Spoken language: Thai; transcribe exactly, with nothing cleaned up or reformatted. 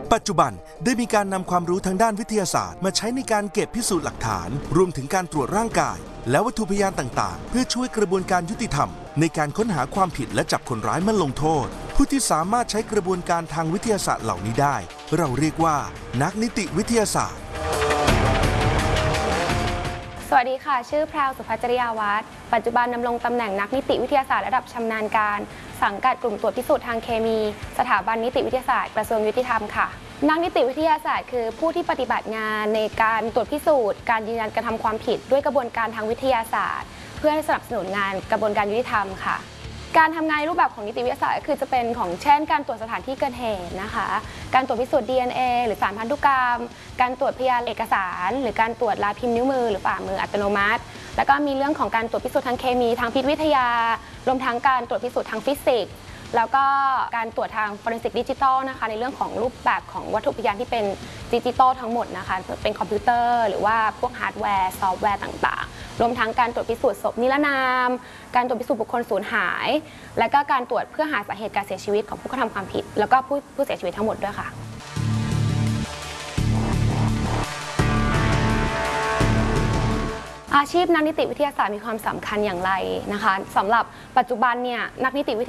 ปัจจุบันได้มีการนำความรู้ทางด้านวิทยาศาสตร์มาใช้ในการเก็บพิสูจน์หลักฐานรวมถึงการตรวจร่างกายและวัตถุพยานต่างๆเพื่อช่วยกระบวนการยุติธรรมในการค้นหาความผิดและจับคนร้ายมาลงโทษผู้ที่สามารถใช้กระบวนการทางวิทยาศาสตร์เหล่านี้ได้เราเรียกว่านักนิติวิทยาศาสตร์สวัสดีค่ะชื่อแพรว สุภัจริยาวัฒน์ปัจจุบันดำรงตำแหน่งนักนิติวิทยาศาสตร์ระดับชำนาญการสังกัดกลุ่มตรวจพิสูจน์ทางเคมีสถาบันนิติวิทยาศาสตร์กระทรวงยุติธรรมค่ะนักนิติวิทยาศาสตร์คือผู้ที่ปฏิบัติงานในการตรวจพิสูจน์การยืนยันกระทำความผิดด้วยกระบวนการทางวิทยาศาสตร์เพื่อให้สนับสนุนงานกระบวนการยุติธรรมค่ะการทำงานรูปแบบของนิติวิทยาศาสตร์ก็คือจะเป็นของเช่นการตรวจสถานที่เกิดเหตุนะคะการตรวจพิสูจน์ ดี เอ็น เอ หรือสารพันธุกรรมการตรวจพยานเอกสารหรือการตรวจลายพิมพ์นิ้วมือหรือฝ่ามืออัตโนมัติแล้วก็มีเรื่องของการตรวจพิสูจน์ทางเคมีทางพิษวิทยารวมทั้งการตรวจพิสูจน์ทางฟิสิกส์แล้วก็การตรวจทาง Forensic Digital นะคะในเรื่องของรูปแบบของวัตถุพยานที่เป็นดิจิตอลทั้งหมดนะคะเป็นคอมพิวเตอร์หรือว่าพวกฮาร์ดแวร์ซอฟต์แวร์ต่างๆรวมทั้งการตรวจพิสูจน์ศพนิรนามการตรวจพิสูจน์บุคคลสูญหายและก็การตรวจเพื่อหาสาเหตุการเสียชีวิตของผู้กระทำความผิดแล้วก็ผู้ผู้เสียชีวิตทั้งหมดด้วยค่ะอาชีพนักนิติวิทยาศาสตร์มีความสำคัญอย่างไรนะคะสำหรับปัจจุบันเนี่ยนักนิติวิทยา